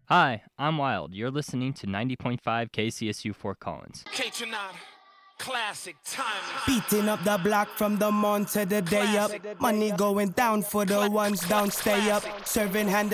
Hi, I'm Wild. You're listening to 90.5 KCSU Fort Collins. K-Tronada, classic time. Beating up the block from the morn to the day up. Money going down for the ones down, stay up. Serving hand